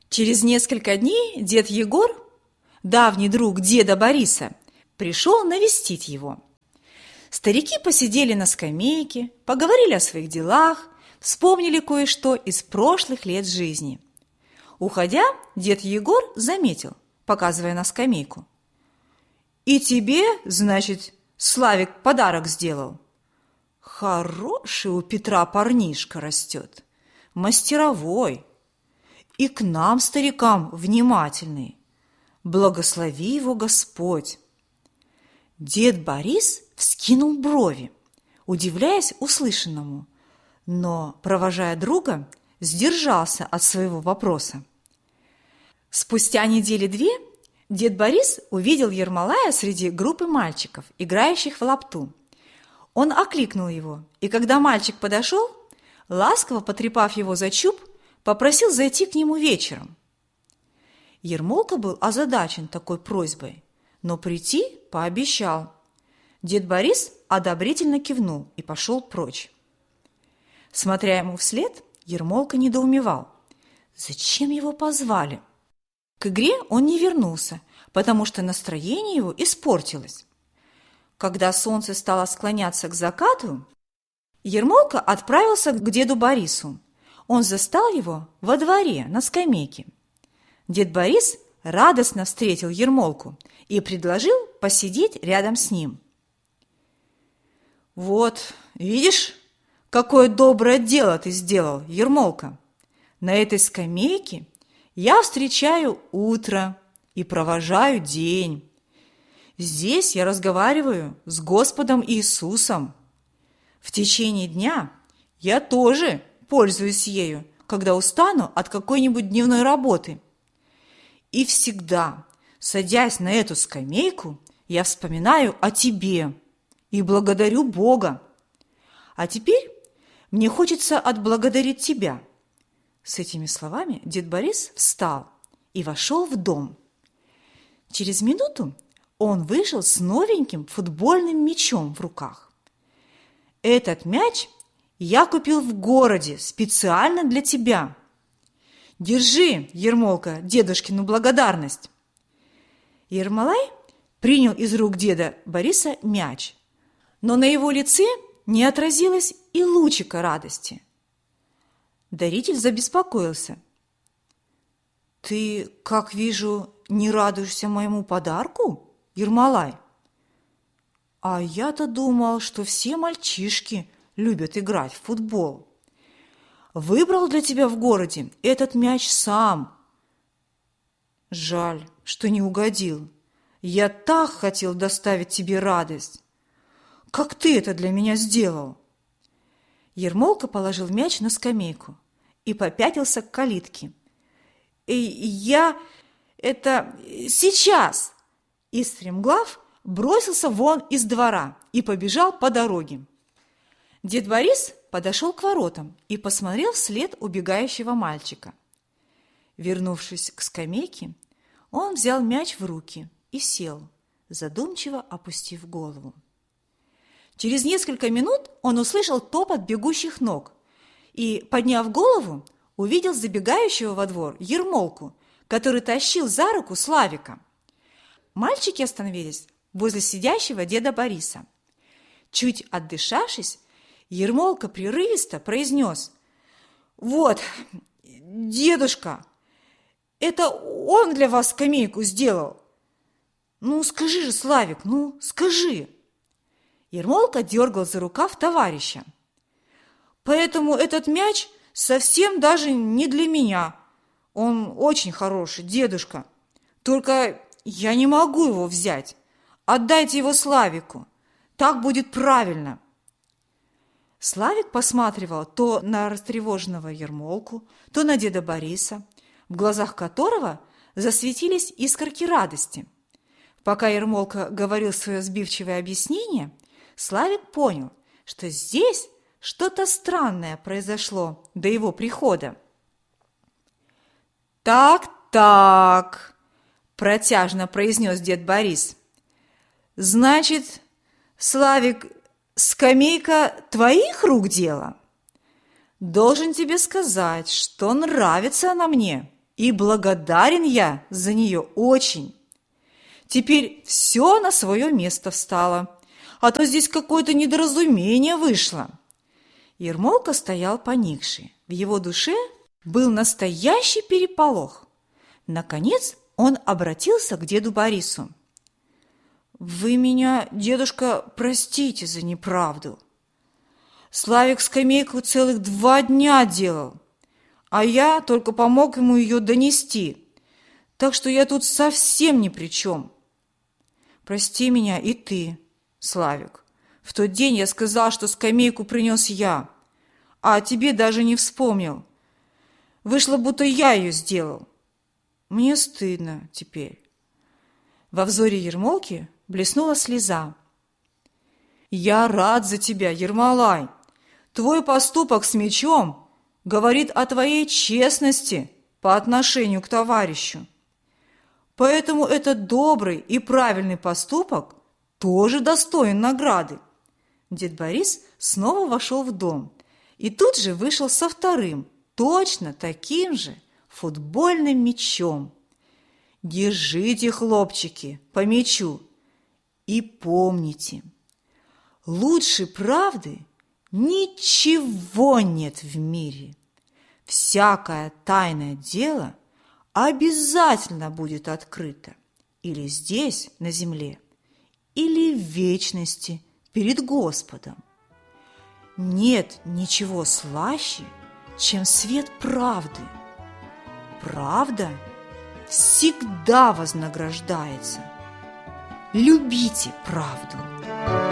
Через несколько дней дед Егор, давний друг деда Бориса, пришел навестить его. Старики посидели на скамейке, поговорили о своих делах, вспомнили кое-что из прошлых лет жизни. Уходя, дед Егор заметил, показывая на скамейку: «И тебе, значит, Славик подарок сделал? Хороший у Петра парнишка растет, мастеровой, и к нам, старикам, внимательный. Благослови его Господь». Дед Борис вскинул брови, удивляясь услышанному, но, провожая друга, сдержался от своего вопроса. Спустя недели-две дед Борис увидел Ермолая среди группы мальчиков, играющих в лапту. Он окликнул его, и когда мальчик подошел, ласково потрепав его за чуб, попросил зайти к нему вечером. Ермолка был озадачен такой просьбой, но прийти пообещал. Дед Борис одобрительно кивнул и пошел прочь. Смотря ему вслед, Ермолка недоумевал: зачем его позвали? К игре он не вернулся, потому что настроение его испортилось. Когда солнце стало склоняться к закату, Ермолка отправился к деду Борису. Он застал его во дворе на скамейке. Дед Борис радостно встретил Ермолку и предложил посидеть рядом с ним. «Вот, видишь, какое доброе дело ты сделал, Ермолка! На этой скамейке я встречаю утро и провожаю день. Здесь я разговариваю с Господом Иисусом. В течение дня я тоже пользуюсь ею, когда устану от какой-нибудь дневной работы. И всегда, садясь на эту скамейку, я вспоминаю о тебе и благодарю Бога. А теперь мне хочется отблагодарить тебя». С этими словами дед Борис встал и вошел в дом. Через минуту он вышел с новеньким футбольным мячом в руках. «Этот мяч я купил в городе специально для тебя. Держи, Ермолка, дедушкину благодарность». Ермолай принял из рук деда Бориса мяч, но на его лице не отразилось и лучика радости. Даритель забеспокоился. «Ты, как вижу, не радуешься моему подарку, Ермолай? А я-то думал, что все мальчишки любят играть в футбол. Выбрал для тебя в городе этот мяч сам. Жаль, что не угодил. Я так хотел доставить тебе радость. Как ты это для меня сделал?» Ермолка положил мяч на скамейку и попятился к калитке. «Я это сейчас!» И стремглав бросился вон из двора и побежал по дороге. Дед Борис подошел к воротам и посмотрел вслед убегающего мальчика. Вернувшись к скамейке, он взял мяч в руки и сел, задумчиво опустив голову. Через несколько минут он услышал топот бегущих ног и, подняв голову, увидел забегающего во двор Ермолку, который тащил за руку Славика. Мальчики остановились возле сидящего деда Бориса. Чуть отдышавшись, Ермолка прерывисто произнес: «Вот, дедушка, это он для вас скамейку сделал. Ну, скажи же, Славик, ну, скажи!» Ермолка дергал за рукав товарища. «Поэтому этот мяч совсем даже не для меня. Он очень хороший, дедушка. Только я не могу его взять. Отдайте его Славику. Так будет правильно». Славик посматривал то на растревоженного Ермолку, то на деда Бориса, в глазах которого засветились искорки радости. Пока Ермолка говорил свое сбивчивое объяснение, Славик понял, что здесь что-то странное произошло до его прихода. «Так», – протяжно произнес дед Борис. «Значит, Славик, скамейка твоих рук дело? Должен тебе сказать, что нравится она мне. И благодарен я за нее очень. Теперь все на свое место встало, а то здесь какое-то недоразумение вышло». Ермолка стоял поникший. В его душе был настоящий переполох. Наконец он обратился к деду Борису. «Вы меня, дедушка, простите за неправду. Славик скамейку целых 2 дня делал, а я только помог ему ее донести, так что я тут совсем ни при чем. Прости меня и ты, Славик. В тот день я сказал, что скамейку принес я, а о тебе даже не вспомнил. Вышло, будто я ее сделал. Мне стыдно теперь». Во взоре Ермолки блеснула слеза. «Я рад за тебя, Ермолай. Твой поступок с мечом говорит о твоей честности по отношению к товарищу. Поэтому этот добрый и правильный поступок тоже достоин награды». Дед Борис снова вошел в дом и тут же вышел со вторым, точно таким же футбольным мячом. «Держите, хлопчики, по мячу и помните, лучше правды ничего нет в мире. Всякое тайное дело обязательно будет открыто или здесь, на земле, или в вечности перед Господом. Нет ничего слаще, чем свет правды. Правда всегда вознаграждается. Любите правду».